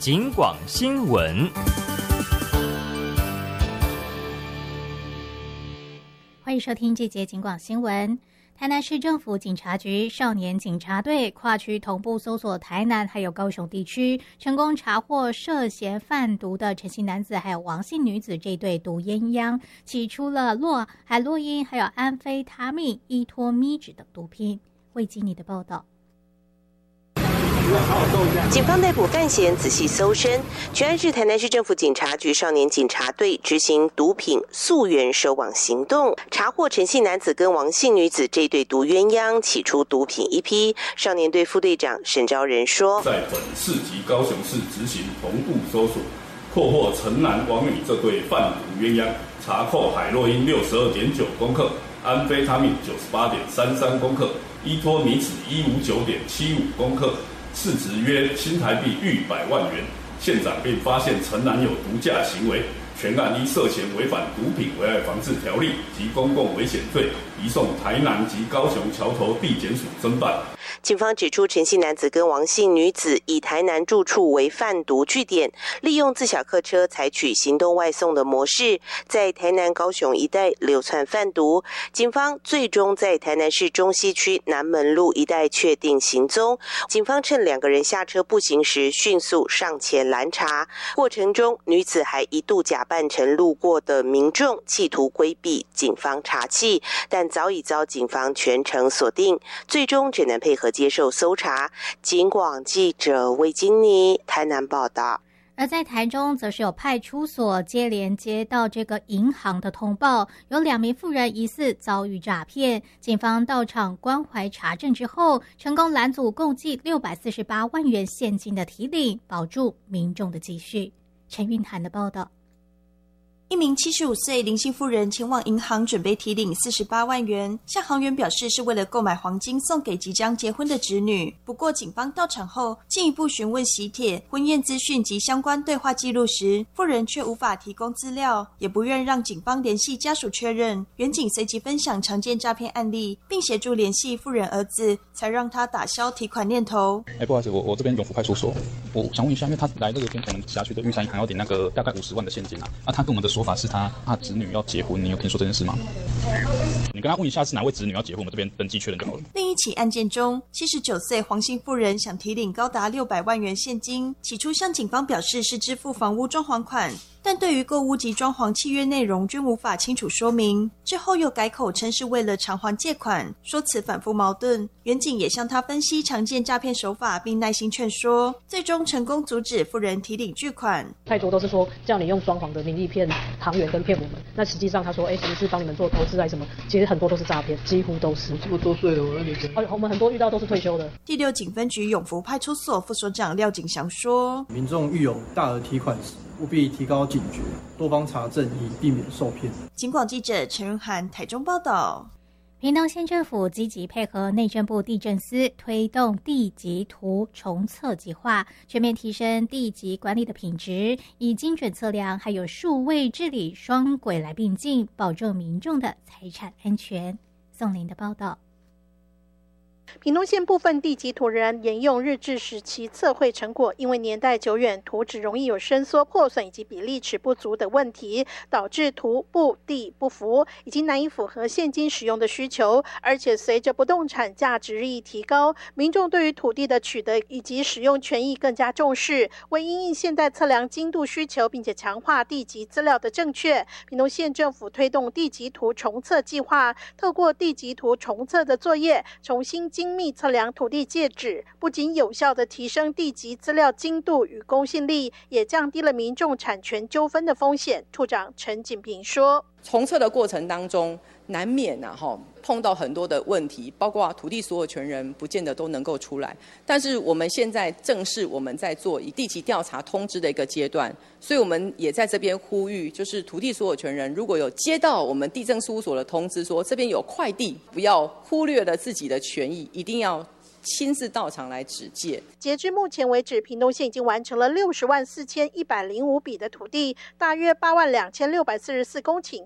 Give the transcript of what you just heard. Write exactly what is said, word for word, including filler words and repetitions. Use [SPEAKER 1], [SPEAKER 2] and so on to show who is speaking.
[SPEAKER 1] 警广新闻。
[SPEAKER 2] 欢迎收听这节警广新闻。台南市政府警察局少年警察队跨区同步搜索台南还有高雄地区，成功查获涉嫌贩毒的陈姓男子还有王姓女子这对毒鸳鸯，起出了洛海洛因还有安非他命、依托咪酯等毒品。魏经理的报道。
[SPEAKER 3] 警方逮捕范闲，仔细搜身。全案是台南市政府警察局少年警察队执行毒品溯源收网行动，查获陈姓男子跟王姓女子这对毒鸳鸯，起出毒品一批。少年队副队长沈昭仁说，
[SPEAKER 4] 在本市及高雄市执行同步搜索，破获陈男王女这对贩毒鸳鸯，查扣海洛因六十二点九公克，安非他命九十八点三三公克，依托米酯一五九点七五公克。市值约新台币逾百万元，现场并发现陈男有毒驾行为，全案依涉嫌违反毒品危害防治条例及公共危险罪，移送台南及高雄桥头地检署侦办。
[SPEAKER 3] 警方指出，陈姓男子跟王姓女子以台南住处为贩毒据点，利用自小客车采取行动外送的模式，在台南、高雄一带流窜贩毒。警方最终在台南市中西区南门路一带确定行踪。警方趁两个人下车步行时，迅速上前拦查。过程中，女子还一度假扮成路过的民众，企图规避警方查缉，但早已遭警方全程锁定，最终只能配合接受搜查。警广记者魏金妮台南报道。
[SPEAKER 2] 而在台中则是有派出所接连接到这个银行的通报，有两名妇人疑似遭遇诈骗，警方到场关怀查证之后，成功拦阻共计六百四十八万元现金的提领，保住民众的积蓄。陈韵涵的报道。
[SPEAKER 5] 一名七十五岁林姓妇人前往银行准备提领四十八万元，向行员表示是为了购买黄金送给即将结婚的侄女。不过警方到场后进一步询问喜帖、婚宴资讯及相关对话记录时，妇人却无法提供资料，也不愿让警方联系家属确认。员警随即分享常见诈骗案例，并协助联系妇人儿子，才让他打消提款念头。
[SPEAKER 6] 哎，不好意思，我我这边永福派出所，我想问一下，因为他来这个天虹辖区的玉山银行要领那个大概五十万的现金啊，啊，他跟我们的说法是他他侄女要结婚，你有听说这件事吗？你跟他问一下是哪位侄女要结婚，我们这边登记确认就好了。
[SPEAKER 5] 另一起案件中，七十九岁黄姓妇人想提领高达六百万元现金，起初向警方表示是支付房屋装潢款，但对于购屋及装潢契约内容均无法清楚说明，之后又改口称是为了偿还借款，说辞反复矛盾。员警也向他分析常见诈骗手法，并耐心劝说，最终成功阻止妇人提领巨款。
[SPEAKER 7] 太多都是说叫你用装潢的名义骗行员跟骗我们，那实际上他说哎，其实是帮你们做投资还是什么，其实很多都是诈骗，几乎都是。
[SPEAKER 8] 这么多岁了，我让你讲。
[SPEAKER 7] 哦，我们很多遇到都是退休的。
[SPEAKER 5] 第六警分局永福派出所副所长廖景祥说，
[SPEAKER 8] 民众遇有大额提款时，务必提高警觉，多方查证，以避免受骗。
[SPEAKER 5] 警广记者陈润涵台中报道。
[SPEAKER 2] 屏东县政府积极配合内政部地政司推动地籍图重测计划，全面提升地籍管理的品质，以精准测量还有数位治理双轨来并进，保证民众的财产安全。宋林的报道。
[SPEAKER 9] 屏东县部分地籍图仍沿用日治时期测绘成果，因为年代久远，图纸容易有伸缩、破损以及比例尺不足的问题，导致图布地不符，已经难以符合现今使用的需求。而且随着不动产价值日益提高，民众对于土地的取得以及使用权益更加重视。为因应现代测量精度需求，并且强化地籍资料的正确，屏东县政府推动地籍图重测计划，透过地籍图重测的作业，重新精密测量土地界址，不仅有效地提升地籍资料精度与公信力，也降低了民众产权纠纷的风险。处长陈锦平说，
[SPEAKER 10] 重测的过程当中难免啊哈碰到很多的问题，包括土地所有权人不见得都能够出来，但是我们现在正是我们在做以地籍调查通知的一个阶段，所以我们也在这边呼吁，就是土地所有权人如果有接到我们地政事务所的通知说这边有块地，不要忽略了自己的权益，一定要亲自到场来指界。
[SPEAKER 9] 截至目前为止，屏东县已经完成了六十万四千一百零五笔的土地，大约八万两千六百四十四公顷，